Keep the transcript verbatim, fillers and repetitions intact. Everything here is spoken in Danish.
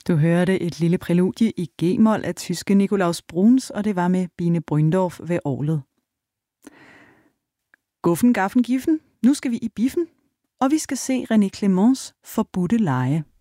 Du hørte et lille præludie i G-mol af tyske Nikolaus Bruhns, og det var med Bine Bryndorf ved orglet. Guffen, gaffen, giffen. Nu skal vi i biffen, og vi skal se René Cléments Forbudte lege.